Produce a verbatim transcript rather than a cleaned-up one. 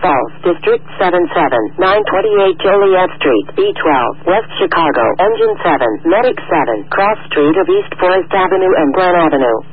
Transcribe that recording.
Falls, District seven seven, nine twenty-eight Joliet Street, B twelve, West Chicago, Engine seven, Medic seven, Cross Street of East Forest Avenue and Glen Avenue.